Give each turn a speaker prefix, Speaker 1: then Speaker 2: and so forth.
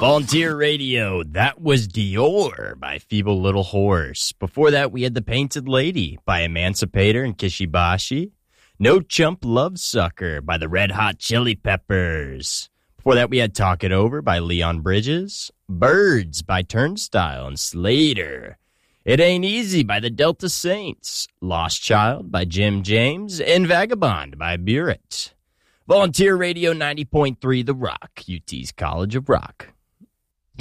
Speaker 1: Volunteer Radio, that was Dior by Feeble Little Horse. Before that, we had The Painted Lady by Emancipator and Kishibashi. No Chump Love Sucker by the Red Hot Chili Peppers. Before that, we had Talk It Over by Leon Bridges. Birds by Turnstile and Slater. It Ain't Easy by the Delta Saints. Lost Child by Jim James. And Vagabond by Burett. Volunteer Radio 90.3 The Rock, UT's College of Rock.